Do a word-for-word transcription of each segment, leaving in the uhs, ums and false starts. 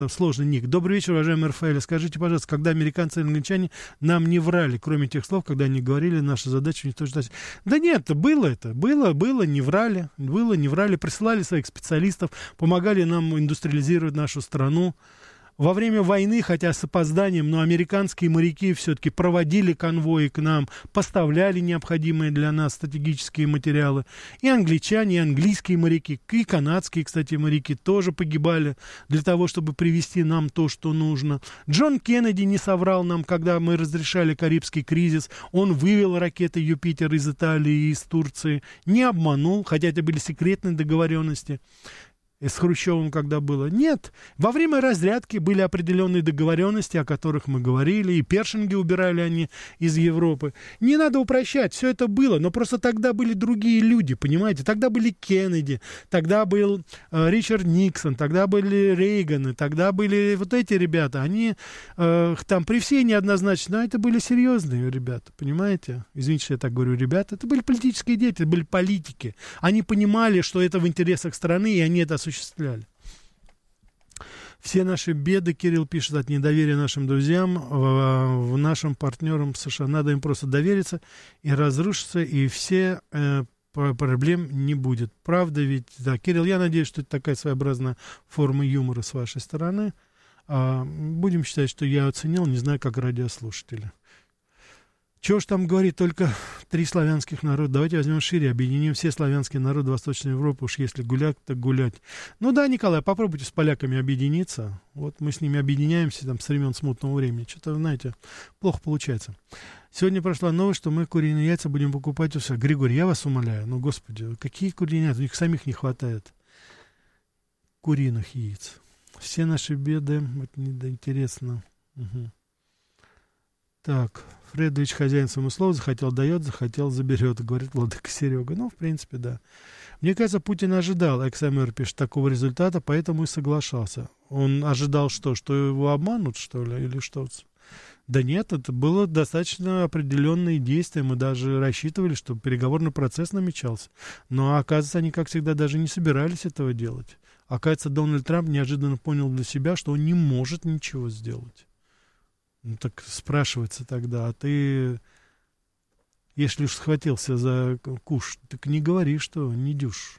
Сложный ник. Добрый вечер, уважаемый Рафаэль. Скажите, пожалуйста, когда американцы и англичане нам не врали, кроме тех слов, когда они говорили, наша задача уничтожить. Да нет, было это. Было, было, не врали. Было, не врали. Присылали своих специалистов, помогали нам индустриализировать нашу страну. Во время войны, хотя с опозданием, но американские моряки все-таки проводили конвои к нам, поставляли необходимые для нас стратегические материалы. И англичане, и английские моряки, и канадские, кстати, моряки тоже погибали для того, чтобы привезти нам то, что нужно. Джон Кеннеди не соврал нам, когда мы разрешали Карибский кризис. Он вывел ракеты «Юпитер» из Италии и из Турции. Не обманул, хотя это были секретные договоренности. С Хрущевым когда было. Нет. Во время разрядки были определенные договоренности, о которых мы говорили, и першинги убирали они из Европы. Не надо упрощать, все это было, но просто тогда были другие люди, понимаете? Тогда были Кеннеди, тогда был э, Ричард Никсон, тогда были Рейганы, тогда были вот эти ребята. Они э, там при всей неоднозначности, но это были серьезные ребята, понимаете? Извините, что я так говорю, ребята. Это были политические деятели, это были политики. Они понимали, что это в интересах страны, и они это осуществляли. осуществляли. Все наши беды, Кирилл пишет, от недоверия нашим друзьям, в, в нашим партнерам США. Надо им просто довериться и разрушиться, и все э, проблем не будет. Правда ведь? Да, Кирилл, я надеюсь, что это такая своеобразная форма юмора с вашей стороны. А, будем считать, что я оценил, не знаю, как радиослушатели. Чего ж там говорит, только три славянских народа. Давайте возьмем шире, объединим все славянские народы Восточной Европы. Уж если гулять, так гулять. Ну да, Николай, попробуйте с поляками объединиться. Вот мы с ними объединяемся там с времен смутного времени. Что-то, знаете, плохо получается. Сегодня прошла новость, что мы куриные яйца будем покупать у всех. Григорий, я вас умоляю, ну, господи, какие куриные яйца? У них самих не хватает куриных яиц. Все наши беды, это не да, интересно. Угу. Так, Фредович хозяин своему слову, захотел дает, захотел заберет, говорит владыка Серега. Ну, в принципе, да. Мне кажется, Путин ожидал, ЭксМР пишет, такого результата, поэтому и соглашался. Он ожидал что, что его обманут, что ли, или что? Да нет, это было достаточно определенные действия. Мы даже рассчитывали, что переговорный процесс намечался. Но, оказывается, они, как всегда, даже не собирались этого делать. Оказывается, Дональд Трамп неожиданно понял для себя, что он не может ничего сделать. Ну, так спрашивается тогда, а ты, если уж схватился за куш, так не говори, что не дюшь.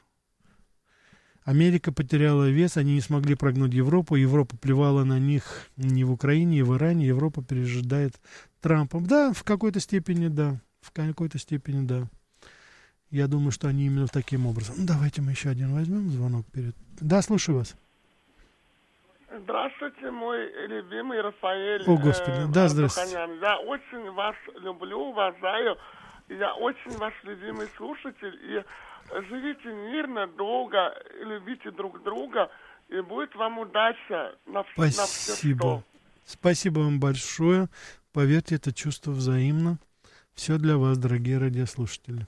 Америка потеряла вес, они не смогли прогнуть Европу, Европа плевала на них не в Украине, и в Иране, Европа пережидает Трампа. Да, в какой-то степени, да, в какой-то степени, да. Я думаю, что они именно таким образом. Ну, давайте мы еще один возьмем звонок перед... Да, слушаю вас. Здравствуйте, мой любимый Рафаэль. О, Господи, э, да, здравствуйте. Я очень вас люблю, уважаю. Я очень ваш любимый слушатель. И живите мирно, долго, любите друг друга, и будет вам удача на, Спасибо. на все сто. Спасибо вам большое. Поверьте, это чувство взаимно. Все для вас, дорогие радиослушатели.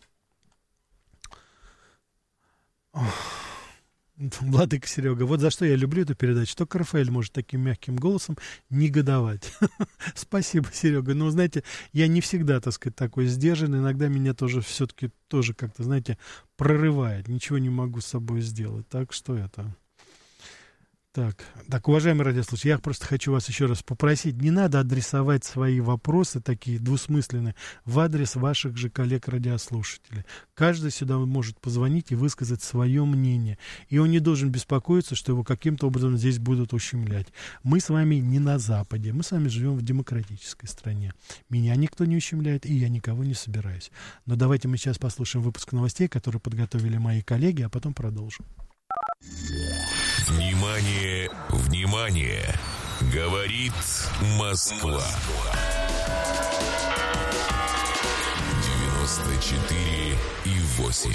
Ох. Владыка Серега, вот за что я люблю эту передачу. Только Рафаэль может таким мягким голосом негодовать. Спасибо, Серега. Но, знаете, я не всегда, так сказать, такой сдержанный. Иногда меня тоже все-таки тоже как-то, знаете, прорывает. Ничего не могу с собой сделать. Так что это... Так, так, уважаемые радиослушатели, я просто хочу вас еще раз попросить, не надо адресовать свои вопросы, такие двусмысленные, в адрес ваших же коллег-радиослушателей. Каждый сюда может позвонить и высказать свое мнение. И он не должен беспокоиться, что его каким-то образом здесь будут ущемлять. Мы с вами не на Западе, мы с вами живем в демократической стране. Меня никто не ущемляет, и я никого не собираюсь. Но давайте мы сейчас послушаем выпуск новостей, которые подготовили мои коллеги, а потом продолжим. Внимание, внимание! Говорит Москва. девяносто четыре и восемь.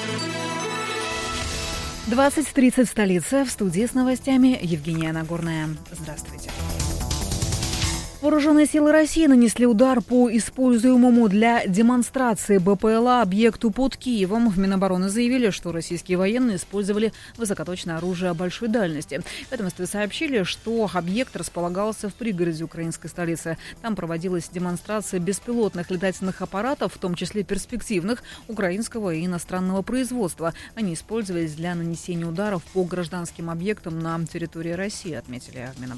двадцать тридцать столица. В студии с новостями Евгения Нагорная. Здравствуйте. Вооруженные силы России нанесли удар по используемому для демонстрации БПЛА объекту под Киевом. В Минобороны заявили, что российские военные использовали высокоточное оружие большой дальности. В ведомстве сообщили, что объект располагался в пригороде украинской столицы. Там проводилась демонстрация беспилотных летательных аппаратов, в том числе перспективных, украинского и иностранного производства. Они использовались для нанесения ударов по гражданским объектам на территории России, отметили в Минобороны.